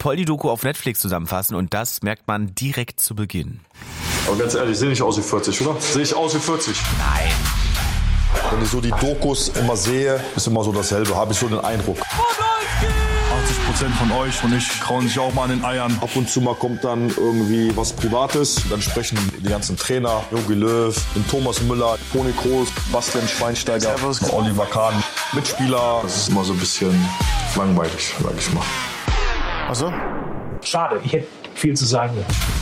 Poldi-Doku auf Netflix zusammenfassen und das merkt man direkt zu Beginn. Aber ganz ehrlich, sehe ich aus wie 40, oder? Sehe ich aus wie 40? Nein. Wenn ich so die Dokus immer sehe, ist immer so dasselbe, habe ich so den Eindruck. 80% von euch und ich krauen sich auch mal an den Eiern. Ab und zu mal kommt dann irgendwie was Privates. Dann sprechen die ganzen Trainer, Jogi Löw, den Thomas Müller, Toni Kroos, Bastian Schweinsteiger, Oliver Kahn, Mitspieler. Das ist immer so ein bisschen langweilig, sag ich mal. Also? Schade, ich hätte viel zu sagen.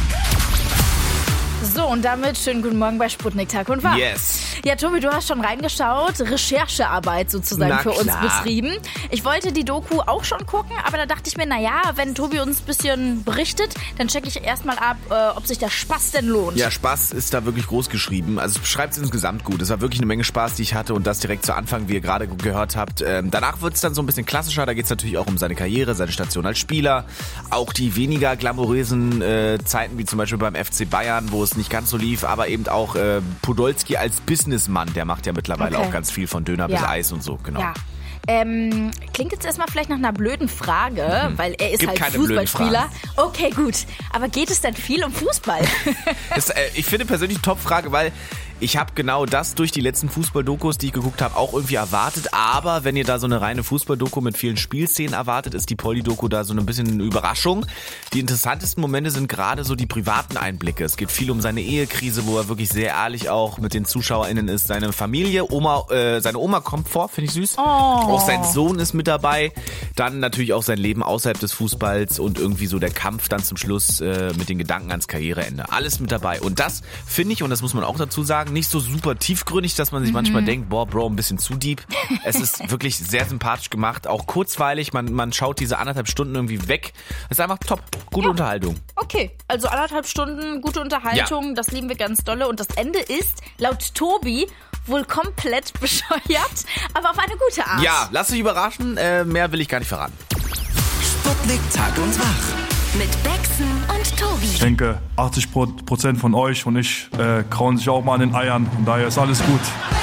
So, und damit schönen guten Morgen bei Sputnik Tag und Wahr. Yes. Ja, Tobi, du hast schon reingeschaut, Recherchearbeit sozusagen für uns betrieben. Ich wollte die Doku auch schon gucken, aber da dachte ich mir, naja, wenn Tobi uns ein bisschen berichtet, dann checke ich erstmal ab, ob sich der Spaß denn lohnt. Ja, Spaß ist da wirklich groß geschrieben. Also es beschreibt es insgesamt gut. Es war wirklich eine Menge Spaß, die ich hatte und das direkt zu Anfang, wie ihr gerade gehört habt. Danach wird es dann so ein bisschen klassischer. Da geht es natürlich auch um seine Karriere, seine Station als Spieler. Auch die weniger glamourösen Zeiten, wie zum Beispiel beim FC Bayern, wo es nicht ganz so lief, aber eben auch Podolski als Businessmann, der macht ja mittlerweile auch ganz viel von Döner bis Eis und so, genau. Ja. Klingt jetzt erstmal vielleicht nach einer blöden Frage, weil er ist Gibt halt keine Fußballspieler. Okay, gut. Aber geht es denn viel um Fußball? Ich finde persönlich eine Top-Frage, weil ich habe genau das durch die letzten Fußball-Dokus, die ich geguckt habe, auch irgendwie erwartet. Aber wenn ihr da so eine reine Fußball-Doku mit vielen Spielszenen erwartet, ist die Poldi-Doku da so ein bisschen eine Überraschung. Die interessantesten Momente sind gerade so die privaten Einblicke. Es geht viel um seine Ehekrise, wo er wirklich sehr ehrlich auch mit den ZuschauerInnen ist. Seine Familie, seine Oma kommt vor, finde ich süß. Auch sein Sohn ist mit dabei. Dann natürlich auch sein Leben außerhalb des Fußballs und irgendwie so der Kampf dann zum Schluss mit den Gedanken ans Karriereende. Alles mit dabei. Und das finde ich, und das muss man auch dazu sagen, nicht so super tiefgründig, dass man sich manchmal denkt, boah, Bro, ein bisschen zu deep. Es ist wirklich sehr sympathisch gemacht, auch kurzweilig. Man schaut diese 1,5 Stunden irgendwie weg. Es ist einfach top. Gute Unterhaltung. Okay, also 1,5 Stunden, gute Unterhaltung, das lieben wir ganz dolle. Und das Ende ist, laut Tobi, wohl komplett bescheuert, aber auf eine gute Art. Ja, lasst euch überraschen. Mehr will ich gar nicht verraten. Sputnik Tag und Wach. Mit Bexen und Tobi. Ich denke, 80% von euch und ich krauen sich auch mal an den Eiern. Und daher ist alles gut.